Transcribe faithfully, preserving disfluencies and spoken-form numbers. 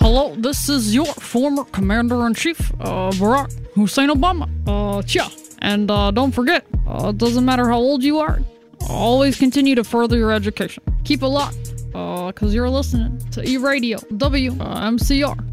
hello, this is your former Commander-in-Chief, uh, Barack Hussein Obama. Uh, yeah. And uh, don't forget, uh, it doesn't matter how old you are, always continue to further your education. Keep it locked, uh, cause you're listening to E-Radio, W M C R.